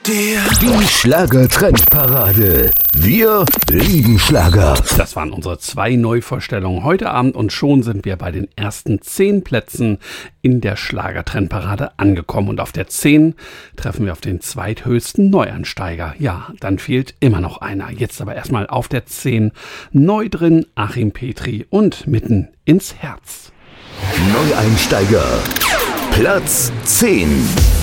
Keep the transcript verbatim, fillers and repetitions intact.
dir. Die Schlager-Trendparade. Wir lieben Schlager. Das waren unsere zwei Neuvorstellungen heute Abend und schon sind wir bei den ersten zehn Plätzen in der Schlager-Trendparade angekommen. Und auf der zehn treffen wir auf den zweithöchsten Neuansteiger. Ja, dann fehlt immer noch einer. Jetzt aber erstmal auf der zehn neu drin Achim Petri und Mitten ins Herz. Neueinsteiger. Platz zehn.